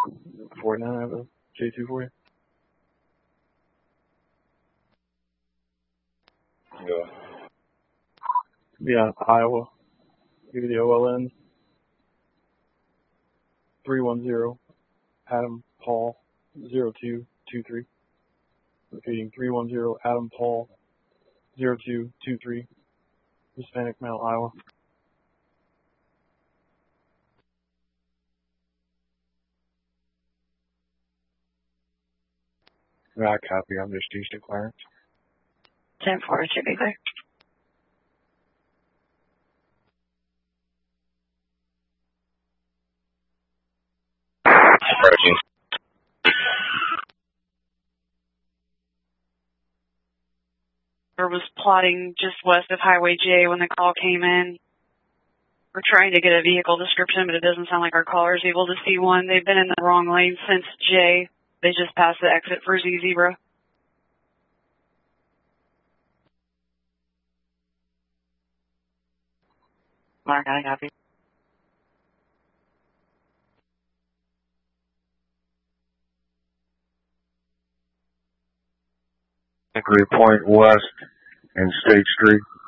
49, I have a J2 for you. Yeah. Yeah, Iowa. Give you the OLN. 310 Adam Paul 0223. Repeating 310 Adam Paul 0223. Hispanic male, Iowa. Yeah, copy. I'm just east of Clarence. 10-4, should be clear. Approaching. Was plotting just west of Highway J when the call came in. We're trying to get a vehicle description, but it doesn't sound like our caller is able to see one. They've been in the wrong lane since J. They just passed the exit for Z Zebra. Mark, I copy. Hickory Point West and State Street.